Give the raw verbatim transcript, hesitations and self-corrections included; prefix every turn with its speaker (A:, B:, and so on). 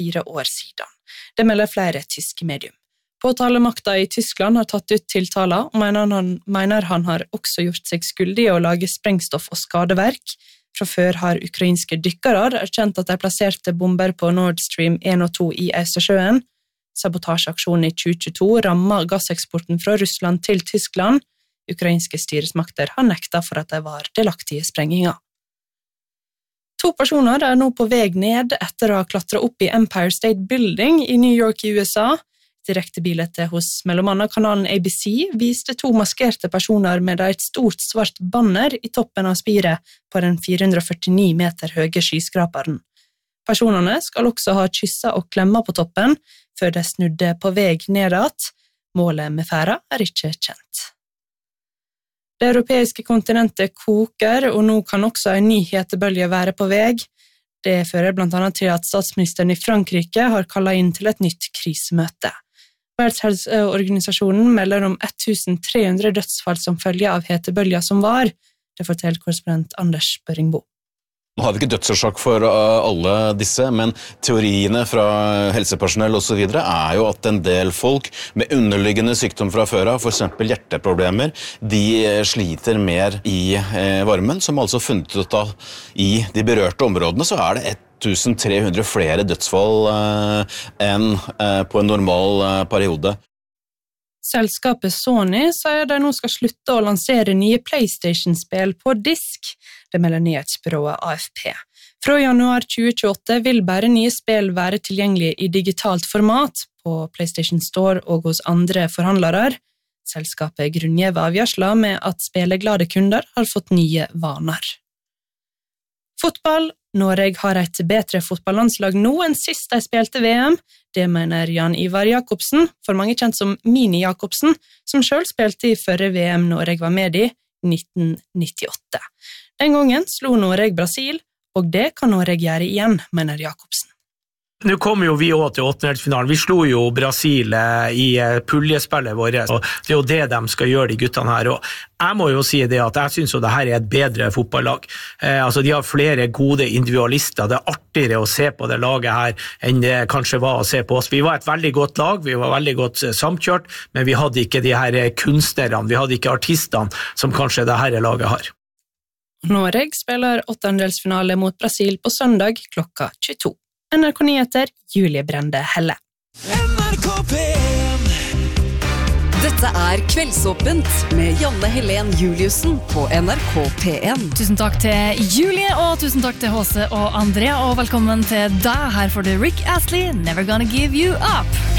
A: fire år siden. Det melder flere tyske medium. Påtalemakta i Tyskland har tatt ut tiltaler, og mener han, mener han har også gjort seg skyldig i å lage sprengstoff og skadeverk. Fra før har ukrainske dykkere erkjent at de plasserte bomber på Nord Stream en og to i Østersjøen. Sabotasjeaksjonen i tjue tjueto rammet gasseksporten fra Russland til Tyskland. Ukrainske styresmakter har nektet for at de var delaktige i sprenginga. To personer er nå på vei ned etter å ha klatret opp i Empire State Building i New York i U S A. Direktebildet hos mellom annet kanalen A B C viste to maskerte personer med et stort svart banner i toppen av spiret på den fire hundre førtini meter høye skyskraperen. Personene skal også ha kysset og klemmet på toppen før de snudde på vei nedat. Målet med ferda er ikke kjent. Det europeiske kontinentet koker, og nå kan også en ny hetebølge være på vei. Det fører blant annet til at statsministeren i Frankrike har kallet inn til et nytt krisemøte. Verdenshelseorganisasjonen melder om tretten hundre dødsfall som følge av hetebølga som var. Det forteller korrespondent Anders Børringbo.
B: Nå har vi ikke dødsårsak for alle disse, men teoriene fra helsepersonell og så videre er jo at en del folk med underliggende sykdom fra før av, for eksempel hjerteproblemer, de sliter mer i varmen, som altså funnet ut av i de berørte områdene, så er det tretten hundre flere dødsfall enn på en normal periode.
A: Selskapet Sony sier de nå skal slutte å lansere nye PlayStation-spill på disk. Det melder nyhetsbyrået A F P. Fra januar tjue tjueåtte vil bare nye spill være tilgjengelige i digitalt format på PlayStation Store og hos andre forhandlere. Selskapet grunngjev avgjørsla med at spilleglade kunder har fått nye vaner. Fotball. Norge har et bedre fotballandslag nå enn sist de spilte V M. Det mener Jan Ivar Jakobsen, for mange kjent som Mini Jakobsen, som selv spilte i førre V M Norge var med i nitten nittiåtte. Den gangen slo Norge Brasil, og det kan Norge gjøre igjen, mener Jakobsen.
C: Nå kommer jo vi også til åttendedelsfinalen. Vi slo jo Brasil i puljespillet vårt, og det er jo det de skal gjøre, de guttene her. Og jeg må jo si det at jeg synes jo det her er et bedre fotballag. Eh, altså de har flere gode individualister. Det er artigere å se på det laget her enn det kanskje var å se på oss. Vi var et veldig godt lag, vi var veldig godt samkjørt, men vi hadde ikke de her kunstnerne, vi hadde ikke artistene som kanskje det her laget har.
A: Norge spiller åttendedelsfinale mot Brasil på søndag klokka tjueto. N R K Nyheter, Julie Brende Helle.
D: N R K P en.
E: Dette er Kveldsåpent med Janne Helen Juliussen på N R K P en.
F: Tusen takk til Julie, og tusen takk til Håse og Andrea, og velkommen til deg. Her får du Rick Astley, Never Gonna Give You Up.